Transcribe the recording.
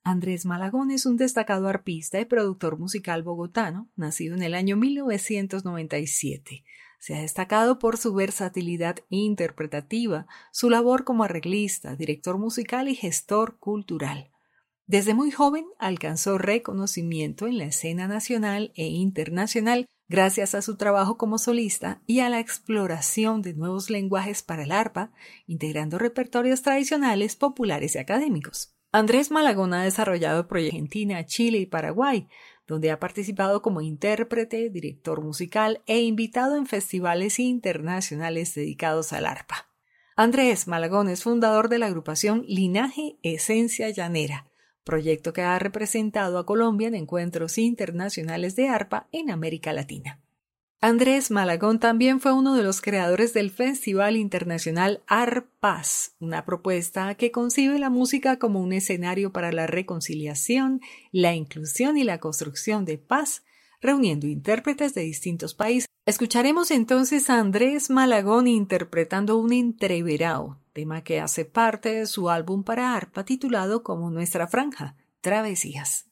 Andrés Malagón es un destacado arpista y productor musical bogotano, nacido en el año 1997. Se ha destacado por su versatilidad interpretativa, su labor como arreglista, director musical y gestor cultural. Desde muy joven alcanzó reconocimiento en la escena nacional e internacional gracias a su trabajo como solista y a la exploración de nuevos lenguajes para el arpa, integrando repertorios tradicionales, populares y académicos. Andrés Malagón ha desarrollado proyectos en Argentina, Chile y Paraguay, donde ha participado como intérprete, director musical e invitado en festivales internacionales dedicados al arpa. Andrés Malagón es fundador de la agrupación Linaje Esencia Llanera, proyecto que ha representado a Colombia en encuentros internacionales de arpa en América Latina. Andrés Malagón también fue uno de los creadores del Festival Internacional Arpaz, una propuesta que concibe la música como un escenario para la reconciliación, la inclusión y la construcción de paz, reuniendo intérpretes de distintos países. Escucharemos entonces a Andrés Malagón interpretando un entreverado, tema que hace parte de su álbum para arpa titulado como Nuestra Franja, Travesías.